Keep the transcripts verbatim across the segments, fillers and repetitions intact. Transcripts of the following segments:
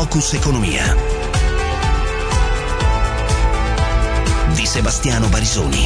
Focus Economia di Sebastiano Barisoni.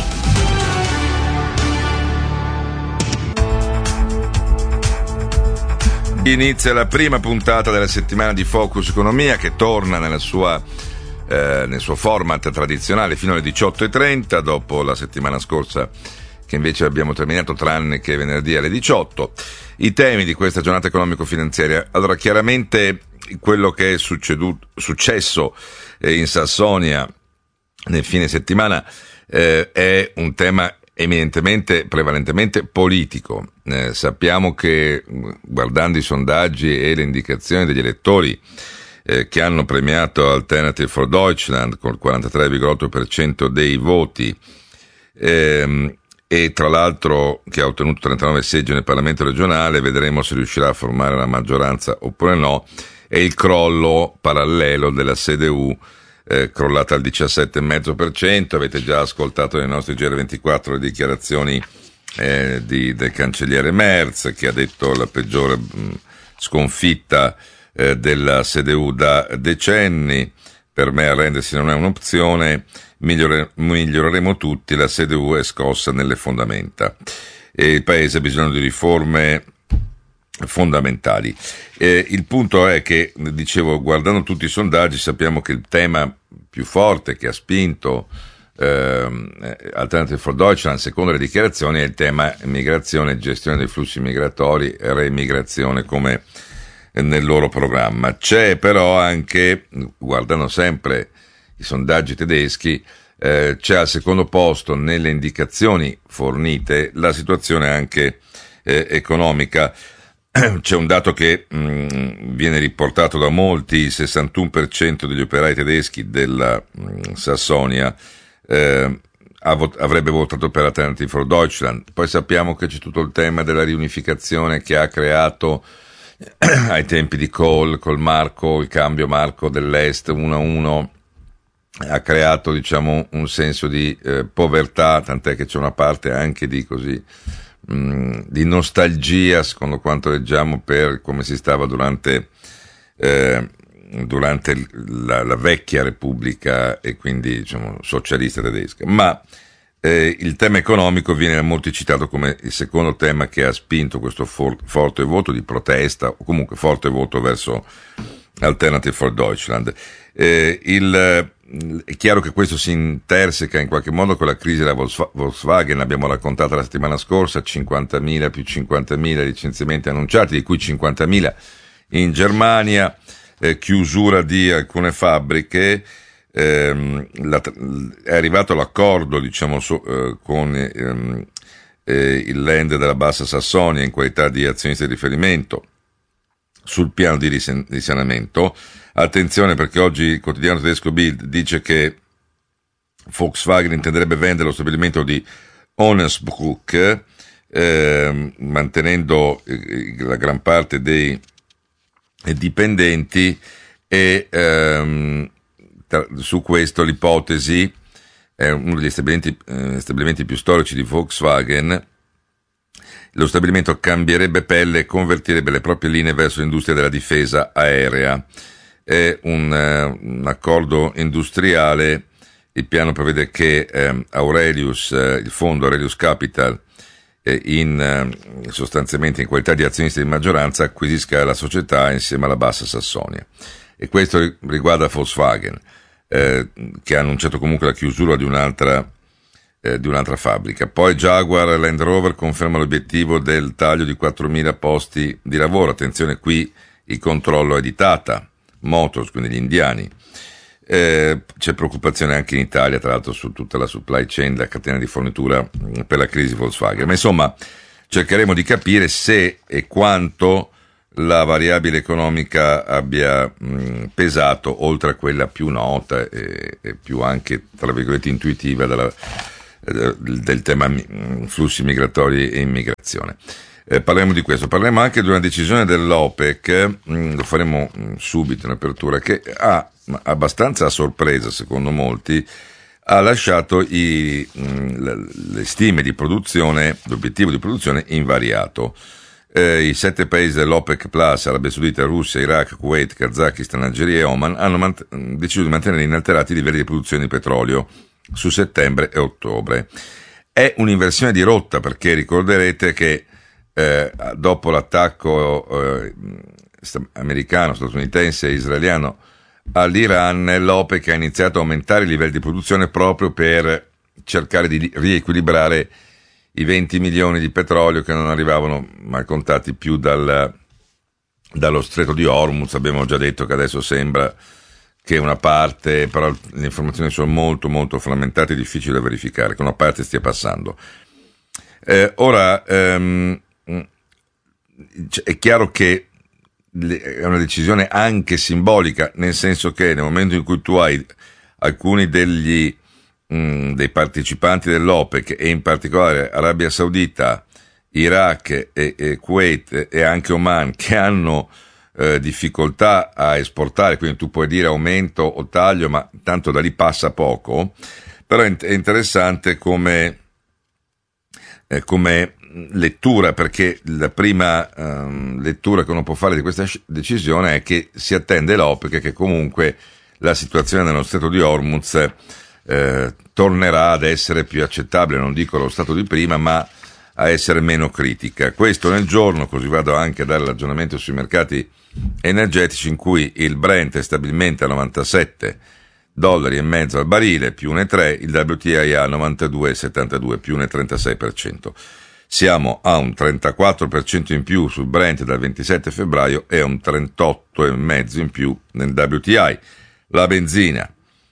Inizia la prima puntata della settimana di Focus Economia, che torna nella sua, eh, nel suo format tradizionale fino alle diciotto e trenta, dopo la settimana scorsa che invece abbiamo terminato tranne che venerdì alle diciotto. I temi di questa giornata economico-finanziaria. Allora, chiaramente quello che è succeduto, successo eh, in Sassonia nel fine settimana eh, è un tema eminentemente, prevalentemente politico. Eh, sappiamo che, guardando i sondaggi e le indicazioni degli elettori eh, che hanno premiato Alternative for Deutschland col quarantatré virgola otto per cento dei voti, ehm, e tra l'altro che ha ottenuto trentanove seggi nel Parlamento regionale, vedremo se riuscirà a formare una maggioranza oppure no, e il crollo parallelo della C D U, eh, crollata al diciassette virgola cinque per cento. Avete già ascoltato nei nostri G R ventiquattro le dichiarazioni eh, di, del cancelliere Merz, che ha detto la peggiore mh, sconfitta eh, della C D U da decenni. Per me arrendersi non è un'opzione, migliore, miglioreremo tutti, la C D U è scossa nelle fondamenta e il Paese ha bisogno di riforme fondamentali. Eh, il punto è che, dicevo, guardando tutti i sondaggi sappiamo che il tema più forte che ha spinto eh, Alternative for Deutschland, secondo le dichiarazioni, è il tema migrazione, gestione dei flussi migratori, reimmigrazione come nel loro programma. C'è però anche, guardando sempre i sondaggi tedeschi, eh, c'è al secondo posto nelle indicazioni fornite la situazione anche eh, economica. C'è un dato che mh, viene riportato da molti: il sessantuno per cento degli operai tedeschi della mh, Sassonia eh, av- avrebbe votato per Alternative for Deutschland. Poi sappiamo che c'è tutto il tema della riunificazione che ha creato ai tempi di Kohl, col marco, il cambio marco dell'Est uno a uno, ha creato, diciamo, un senso di eh, povertà, tant'è che c'è una parte anche di così mh, di nostalgia, secondo quanto leggiamo, per come si stava durante eh, durante la, la vecchia Repubblica, e quindi, diciamo, socialista tedesca. Ma Eh, il tema economico viene da molti citato come il secondo tema che ha spinto questo for- forte voto di protesta, o comunque forte voto verso Alternative for Deutschland. Eh, il, è chiaro che questo si interseca in qualche modo con la crisi della Volkswagen, Volkswagen l'abbiamo raccontata la settimana scorsa, cinquantamila più cinquantamila licenziamenti annunciati, di cui cinquantamila in Germania, eh, chiusura di alcune fabbriche. Eh, la, è arrivato l'accordo, diciamo, so, eh, con ehm, eh, il Land della Bassa Sassonia in qualità di azionista di riferimento sul piano di risen- risanamento. Attenzione, perché oggi il quotidiano tedesco Bild dice che Volkswagen intenderebbe vendere lo stabilimento di Onnesbruck, eh, mantenendo eh, la gran parte dei dipendenti, e ehm, su questo l'ipotesi è uno degli stabilimenti, eh, stabilimenti più storici di Volkswagen. Lo stabilimento cambierebbe pelle e convertirebbe le proprie linee verso l'industria della difesa aerea. È un, eh, un accordo industriale. Il piano prevede che eh, Aurelius, eh, il fondo Aurelius Capital, eh, in, eh, sostanzialmente in qualità di azionista di maggioranza, acquisisca la società insieme alla Bassa Sassonia. E questo riguarda Volkswagen, eh, che ha annunciato comunque la chiusura di un'altra, eh, di un'altra fabbrica. Poi Jaguar e Land Rover conferma l'obiettivo del taglio di quattromila posti di lavoro. Attenzione, qui il controllo è di Tata Motors, quindi gli indiani. Eh, c'è preoccupazione anche in Italia, tra l'altro, su tutta la supply chain, la catena di fornitura per la crisi Volkswagen. Ma insomma, cercheremo di capire se e quanto la variabile economica abbia mh, pesato, oltre a quella più nota e, e più anche, tra virgolette, intuitiva della, eh, del tema mh, flussi migratori e immigrazione. Eh, parleremo di questo, parleremo anche di una decisione dell'OPEC, mh, lo faremo mh, subito in apertura, che ha abbastanza a sorpresa, secondo molti, ha lasciato i, mh, le, le stime di produzione, l'obiettivo di produzione invariato. eh, i sette paesi dell'OPEC Plus, Arabia Saudita, Russia, Iraq, Kuwait, Kazakistan, Algeria e Oman, hanno mant- deciso di mantenere inalterati i livelli di produzione di petrolio su settembre e ottobre. È un'inversione di rotta, perché ricorderete che eh, dopo l'attacco eh, americano, statunitense e israeliano all'Iran, l'OPEC ha iniziato a aumentare i livelli di produzione proprio per cercare di riequilibrare i venti milioni di petrolio che non arrivavano mai contati più dal, dallo stretto di Hormuz. Abbiamo già detto che adesso sembra che una parte, però le informazioni sono molto molto frammentate e difficili da verificare, che una parte stia passando. Eh, ora ehm, è chiaro che è una decisione anche simbolica, nel senso che nel momento in cui tu hai alcuni degli mh, dei partecipanti dell'OPEC, e in particolare Arabia Saudita, Iraq e, e Kuwait e anche Oman, che hanno Eh, difficoltà a esportare, quindi tu puoi dire aumento o taglio, ma tanto da lì passa poco. Però è, è interessante come, eh, come lettura, perché la prima ehm, lettura che uno può fare di questa decisione è che si attende l'OPEC che comunque la situazione nello stretto di Hormuz eh, tornerà ad essere più accettabile, non dico lo stato di prima, ma a essere meno critica. Questo nel giorno, così vado anche a dare l'aggiornamento sui mercati energetici, in cui il Brent è stabilmente a novantasette dollari e mezzo al barile, più uno virgola tre, il W T I a novantadue virgola settantadue, più uno virgola trentasei per cento. Siamo a un trentaquattro per cento in più sul Brent dal ventisette febbraio e a un trentotto virgola cinque per cento in più nel W T I. La benzina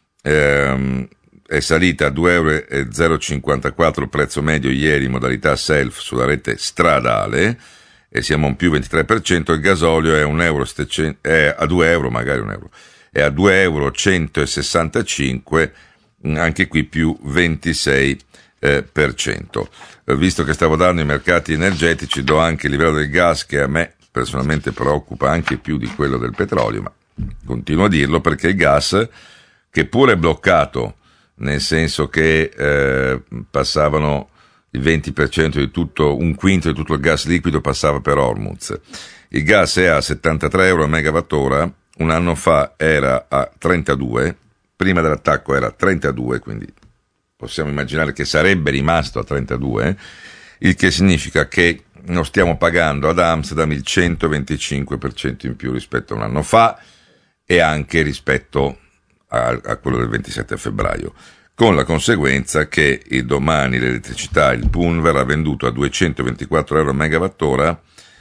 ehm, è salita a due virgola zero cinquantaquattro euro prezzo medio ieri in modalità self sulla rete stradale, e siamo a un più ventitré per cento. Il gasolio è, un euro settecento, è a due euro, magari un euro, è a due euro centosessantacinque, anche qui più ventisei per cento. Eh, visto che stavo dando i mercati energetici, do anche il livello del gas, che a me personalmente preoccupa anche più di quello del petrolio, ma continuo a dirlo perché il gas, che pure è bloccato, nel senso che eh, passavano il venti per cento di tutto, un quinto di tutto il gas liquido passava per Hormuz. Il gas è a settantatré euro a megawattora, un anno fa era a trentadue, prima dell'attacco era a trentadue, quindi possiamo immaginare che sarebbe rimasto a trentadue, il che significa che non stiamo pagando ad Amsterdam il centoventicinque per cento in più rispetto a un anno fa e anche rispetto a, a quello del ventisette febbraio. Con la conseguenza che il domani l'elettricità, il P U N, verrà venduto a duecentoventiquattro euro a megawattora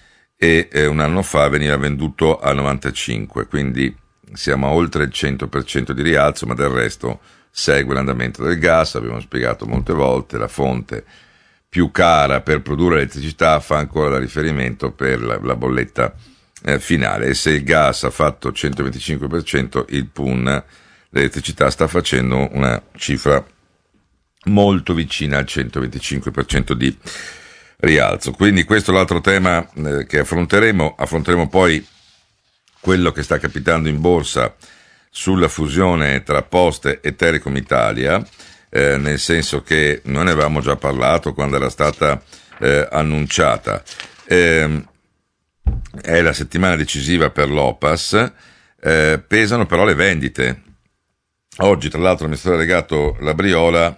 e eh, un anno fa veniva venduto a novantacinque, quindi siamo a oltre il cento per cento di rialzo, ma del resto segue l'andamento del gas. Abbiamo spiegato molte volte, la fonte più cara per produrre elettricità fa ancora da riferimento per la, la bolletta eh, finale, e se il gas ha fatto centoventicinque per cento, il P U N, l'elettricità, sta facendo una cifra molto vicina al centoventicinque per cento di rialzo. Quindi questo è l'altro tema eh, che affronteremo. Affronteremo poi quello che sta capitando in borsa sulla fusione tra Poste e Telecom Italia, eh, nel senso che noi ne avevamo già parlato quando era stata eh, annunciata. Eh, è la settimana decisiva per l'O P A S, eh, pesano però le vendite. Oggi, tra l'altro, l'amministratore delegato Labriola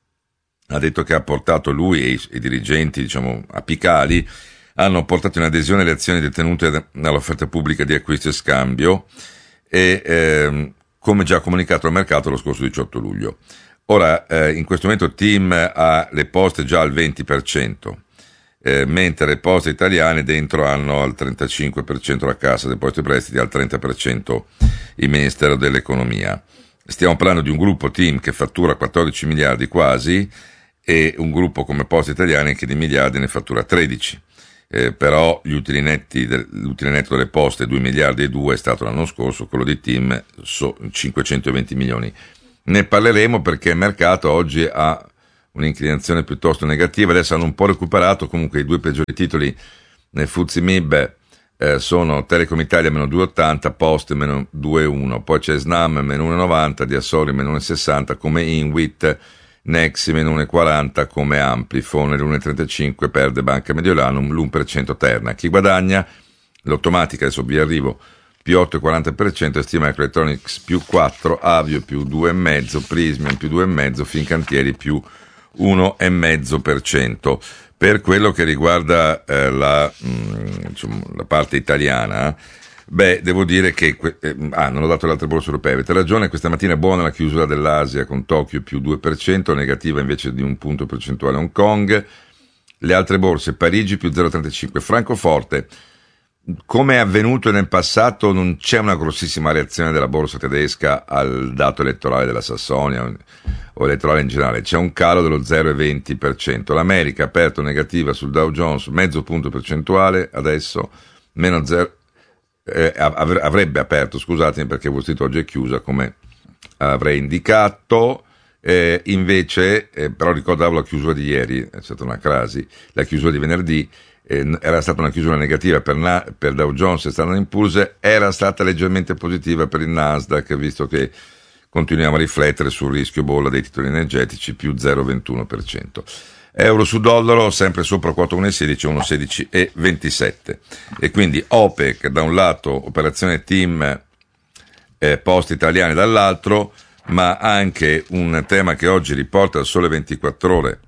ha detto che ha portato lui e i, i dirigenti, diciamo, apicali, hanno portato in adesione le azioni detenute nell'offerta pubblica di acquisto e scambio, e ehm, come già comunicato al mercato lo scorso diciotto luglio. Ora, eh, in questo momento TIM ha le poste già al venti per cento, eh, mentre le poste italiane dentro hanno al trentacinque per cento la Cassa Depositi e Prestiti, al trenta per cento il Ministero dell'Economia. Stiamo parlando di un gruppo TIM che fattura quattordici miliardi quasi, e un gruppo come Poste Italiane che di miliardi ne fattura tredici. Eh, però gli utili netti del, l'utile netto delle poste due miliardi e due è stato l'anno scorso, quello di TIM so, cinquecentoventi milioni. Ne parleremo perché il mercato oggi ha un'inclinazione piuttosto negativa. Adesso hanno un po' recuperato, comunque i due peggiori titoli nel F T S E M I B eh, sono Telecom Italia meno due virgola ottanta, Poste meno due virgola uno, poi c'è Snam meno uno virgola novanta, Diasoli meno uno virgola sessanta, come Inwit Nexi meno uno virgola quaranta come Amplifon, l'uno virgola trentacinque perde Banca Mediolanum, l'uno per cento Terna. Chi guadagna? L'Automatica, adesso vi arrivo, più otto virgola quaranta per cento, Estima Electronics più quattro, Avio più due virgola cinque, Prismian più due virgola cinque, Fincantieri più uno virgola cinque per cento. Per quello che riguarda eh, la, mh, diciamo, la parte italiana, beh, devo dire che eh, ah, non ho dato le altre borse europee, avete ragione, questa mattina è buona la chiusura dell'Asia con Tokyo più due per cento, negativa invece di un punto percentuale Hong Kong. Le altre borse, Parigi più zero virgola trentacinque, Francoforte, come è avvenuto nel passato, non c'è una grossissima reazione della borsa tedesca al dato elettorale della Sassonia o elettorale in generale, c'è un calo dello zero virgola venti per cento. L'America ha aperto negativa sul Dow Jones, mezzo punto percentuale, adesso meno zero, eh, avrebbe aperto, scusatemi perché Wall Street oggi è chiusa come avrei indicato, eh, invece, eh, però ricordavo la chiusura di ieri, è stata una crasi, la chiusura di venerdì, Eh, era stata una chiusura negativa per, Na- per Dow Jones e Standard and Poor's, era stata leggermente positiva per il Nasdaq, visto che continuiamo a riflettere sul rischio bolla dei titoli energetici, più zero virgola ventuno per cento. Euro su dollaro sempre sopra quota uno virgola sedici, uno virgola sedici e ventisette. E quindi OPEC da un lato, operazione team eh, post italiani dall'altro, ma anche un tema che oggi riporta il Sole ventiquattro Ore.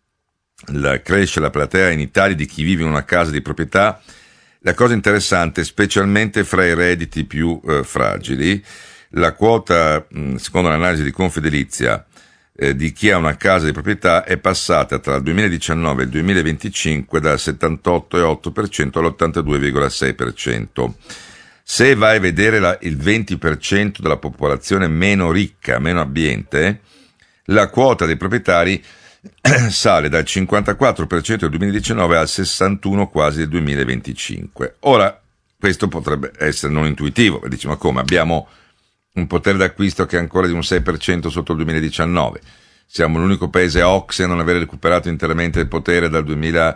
La, cresce la platea in Italia di chi vive in una casa di proprietà. La cosa interessante, specialmente fra i redditi più eh, fragili, la quota, mh, secondo l'analisi di Confedilizia, eh, di chi ha una casa di proprietà è passata tra il duemiladiciannove e il duemilaventicinque dal settantotto virgola otto per cento all'ottantadue virgola sei per cento. Se vai a vedere la, il venti per cento della popolazione meno ricca, meno abbiente, la quota dei proprietari sale dal cinquantaquattro per cento del duemiladiciannove al sessantuno quasi del duemilaventicinque. Ora, questo potrebbe essere non intuitivo, dici ma come? Abbiamo un potere d'acquisto che è ancora di un sei per cento sotto il duemiladiciannove, siamo l'unico paese O C S E a non aver recuperato interamente il potere dal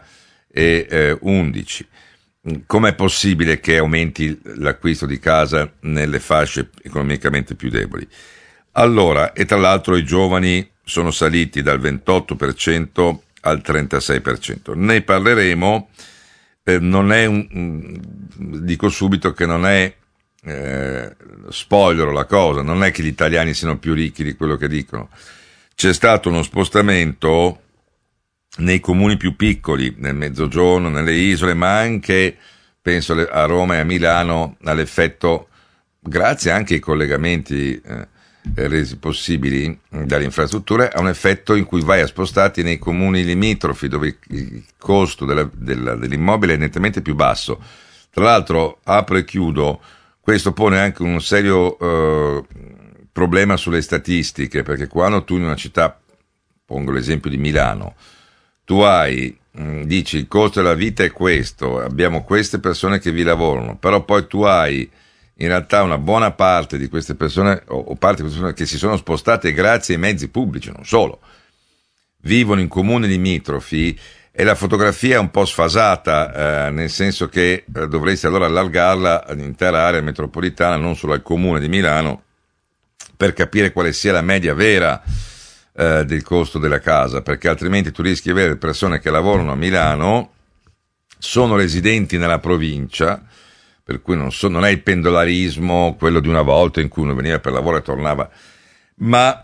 duemilaundici. Com'è possibile che aumenti l'acquisto di casa nelle fasce economicamente più deboli? Allora, e tra l'altro i giovani sono saliti dal ventotto per cento al trentasei per cento. Ne parleremo, eh, non è un, dico subito che non è eh, spoiler la cosa, non è che gli italiani siano più ricchi di quello che dicono. C'è stato uno spostamento nei comuni più piccoli, nel mezzogiorno, nelle isole, ma anche, penso a Roma e a Milano, all'effetto, grazie anche ai collegamenti eh, resi possibili dalle infrastrutture, ha un effetto in cui vai a spostarti nei comuni limitrofi dove il costo della, della, dell'immobile è nettamente più basso. Tra l'altro, apro e chiudo, questo pone anche un serio eh, problema sulle statistiche, perché quando tu in una città, pongo l'esempio di Milano, tu hai, mh, dici il costo della vita è questo, abbiamo queste persone che vi lavorano, però poi tu hai in realtà una buona parte di queste persone, o, o parte di queste persone che si sono spostate grazie ai mezzi pubblici, non solo, vivono in comuni limitrofi e la fotografia è un po' sfasata, eh, nel senso che eh, dovresti allora allargarla all'intera area metropolitana, non solo al comune di Milano, per capire quale sia la media vera eh, del costo della casa, perché altrimenti tu rischi di avere persone che lavorano a Milano, sono residenti nella provincia, per cui non, so, non è il pendolarismo, quello di una volta in cui uno veniva per lavoro e tornava, ma,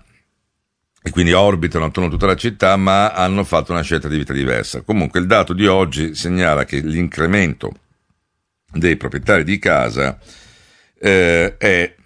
e quindi orbitano attorno a tutta la città, ma hanno fatto una scelta di vita diversa. Comunque il dato di oggi segnala che l'incremento dei proprietari di casa eh, è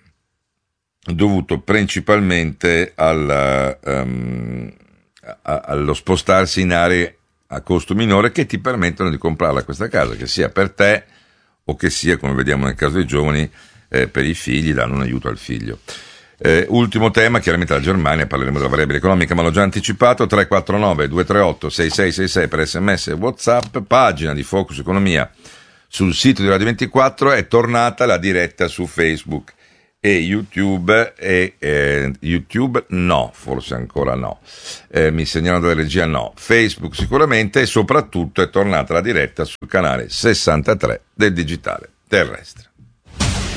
dovuto principalmente alla, um, a, allo spostarsi in aree a costo minore che ti permettono di comprarla questa casa, che sia per te o che sia, come vediamo nel caso dei giovani, eh, per i figli, danno un aiuto al figlio. Eh, ultimo tema, chiaramente la Germania, parleremo della variabile economica, ma l'ho già anticipato, tre quattro nove due tre otto sei sei sei sei per sms e WhatsApp, pagina di Focus Economia sul sito di Radio ventiquattro, è tornata la diretta su Facebook e YouTube, e eh, YouTube no, forse ancora no, eh, mi segnalano dalla regia no, Facebook sicuramente, e soprattutto è tornata la diretta sul canale sessantatré del digitale terrestre.